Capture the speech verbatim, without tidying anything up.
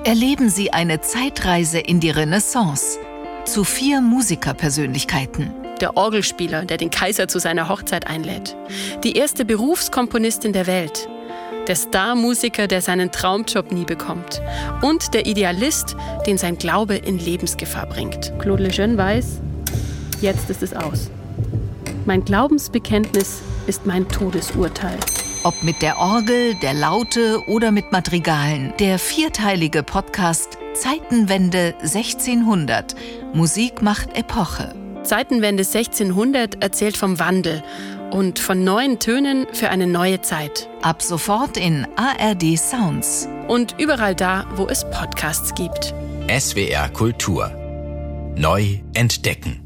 Erleben Sie eine Zeitreise in die Renaissance zu vier Musikerpersönlichkeiten. Der Orgelspieler, der den Kaiser zu seiner Hochzeit einlädt. Die erste Berufskomponistin der Welt. Der Starmusiker, der seinen Traumjob nie bekommt. Und der Idealist, den sein Glaube in Lebensgefahr bringt. Claude Lejeune weiß, jetzt ist es aus. Mein Glaubensbekenntnis ist mein Todesurteil. Ob mit der Orgel, der Laute oder mit Madrigalen. Der vierteilige Podcast Zeitenwende sechzehnhundert. Musik macht Epoche. Zeitenwende sechzehnhundert erzählt vom Wandel und von neuen Tönen für eine neue Zeit. Ab sofort in A R D Sounds. Und überall da, wo es Podcasts gibt. S W R Kultur. Neu entdecken.